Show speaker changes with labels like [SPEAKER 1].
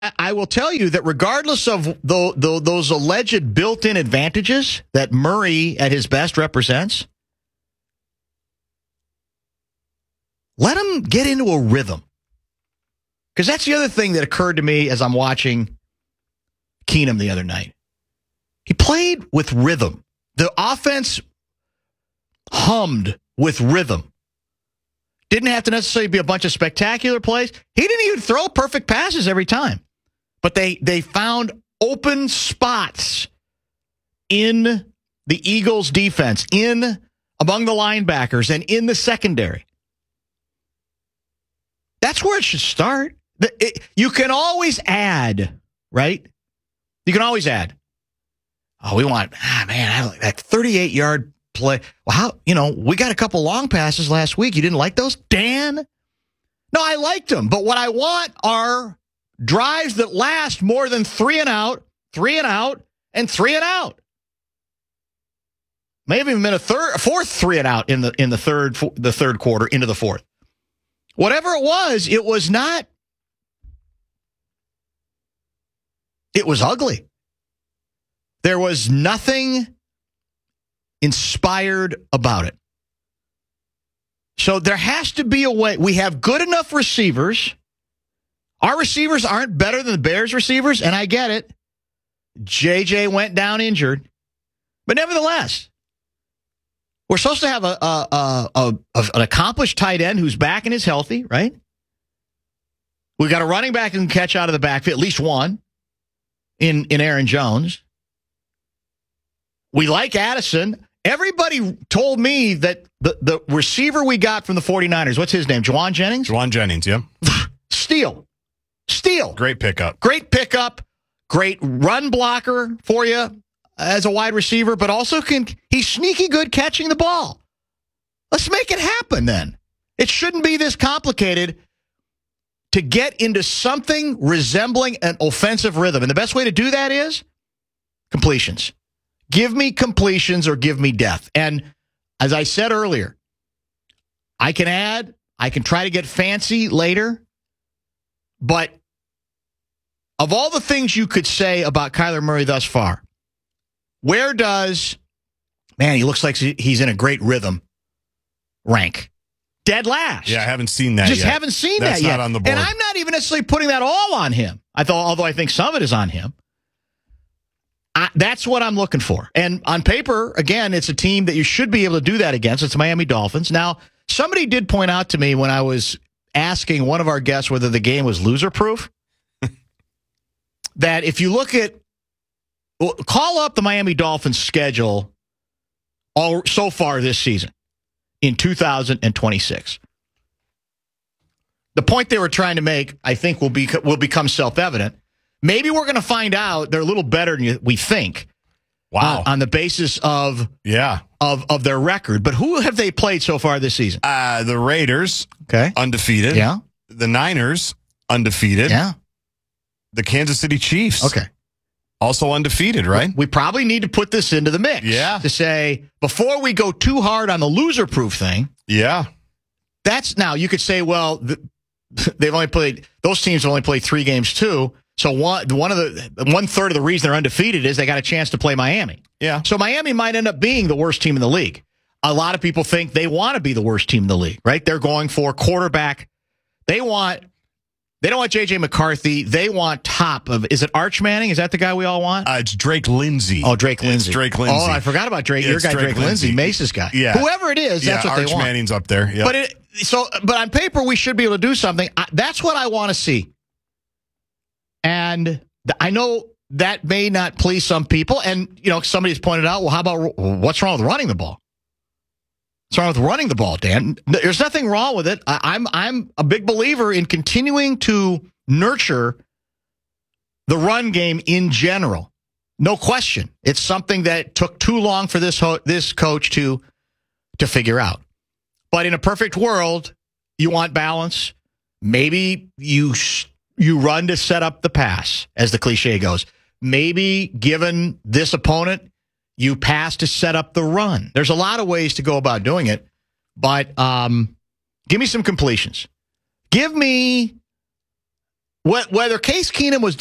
[SPEAKER 1] I will tell you that regardless of those alleged built-in advantages that Murray at his best represents, let him get into a rhythm. Because that's the other thing that occurred to me as I'm watching Keenum the other night. He played with rhythm. The offense hummed with rhythm. Didn't have to necessarily be a bunch of spectacular plays. He didn't even throw perfect passes every time. But they found open spots in the Eagles' defense, among the linebackers, and in the secondary. That's where it should start. You can always add, right? You can always add. Oh, we want, I like that 38-yard play. Well, we got a couple long passes last week. You didn't like those, Dan? No, I liked them. But what I want are drives that last more than 3 and out, 3 and out, and 3 and out. May have even been a fourth 3 and out in the third quarter into the fourth. Whatever it was not. It was ugly. There was nothing inspired about it. So there has to be a way. We have good enough receivers. Our receivers aren't better than the Bears receivers, and I get it. JJ went down injured. But nevertheless, we're supposed to have an accomplished tight end who's back and is healthy, right? We got a running back who can catch out of the backfield, at least one, in Aaron Jones. We like Addison. Everybody told me that the receiver we got from the 49ers, what's his name? Juwan Jennings?
[SPEAKER 2] Juwan Jennings, yeah.
[SPEAKER 1] Steal.
[SPEAKER 2] Great pickup.
[SPEAKER 1] Great run blocker for you as a wide receiver, but also he's sneaky good catching the ball. Let's make it happen then. It shouldn't be this complicated to get into something resembling an offensive rhythm. And the best way to do that is completions. Give me completions or give me death. And as I said earlier, I can try to get fancy later, but of all the things you could say about Kyler Murray thus far, where does, he looks like he's in a great rhythm rank? Dead last.
[SPEAKER 2] Yeah, I haven't seen that yet.
[SPEAKER 1] Haven't seen that yet.
[SPEAKER 2] That's not on the board.
[SPEAKER 1] And I'm not even necessarily putting that all on him. Although I think some of it is on him. That's what I'm looking for. And on paper, again, it's a team that you should be able to do that against. It's Miami Dolphins. Now, somebody did point out to me when I was asking one of our guests whether the game was loser-proof, that if you look at, call up the Miami Dolphins schedule so far this season in 2026. The point they were trying to make, I think, will become self-evident. Maybe we're going to find out they're a little better than we think.
[SPEAKER 2] Wow.
[SPEAKER 1] On the basis of their record. But who have they played so far this season?
[SPEAKER 2] The Raiders,
[SPEAKER 1] okay,
[SPEAKER 2] undefeated.
[SPEAKER 1] Yeah.
[SPEAKER 2] The Niners, undefeated.
[SPEAKER 1] Yeah.
[SPEAKER 2] The Kansas City Chiefs.
[SPEAKER 1] Okay.
[SPEAKER 2] Also undefeated, right?
[SPEAKER 1] We probably need to put this into the mix.
[SPEAKER 2] Yeah.
[SPEAKER 1] To say, before we go too hard on the loser-proof thing.
[SPEAKER 2] Yeah.
[SPEAKER 1] Now, you could say, well, those teams have only played 3 games too. So one third of the reason they're undefeated is they got a chance to play Miami.
[SPEAKER 2] Yeah.
[SPEAKER 1] So Miami might end up being the worst team in the league. A lot of people think they want to be the worst team in the league, right? They're going for quarterback. They don't want J.J. McCarthy. They want is it Arch Manning? Is that the guy we all want?
[SPEAKER 2] It's Drake Lindsay.
[SPEAKER 1] Oh, Drake Lindsay.
[SPEAKER 2] It's Drake Lindsay.
[SPEAKER 1] Oh, I forgot about Drake. Your guy, Drake Lindsay, Mace's guy.
[SPEAKER 2] Yeah.
[SPEAKER 1] Whoever it is, that's what they want.
[SPEAKER 2] Arch Manning's up there. Yeah.
[SPEAKER 1] But on paper, we should be able to do something. That's what I want to see. And I know that may not please some people. And, somebody's pointed out, well, how about what's wrong with running the ball? What's wrong with running the ball, Dan? There's nothing wrong with it. I'm a big believer in continuing to nurture the run game in general. No question. It's something that took too long for this coach to figure out. But in a perfect world, you want balance. Maybe you run to set up the pass, as the cliche goes. Maybe, given this opponent, you pass to set up the run. There's a lot of ways to go about doing it, but give me some completions. Give me whether Case Keenum was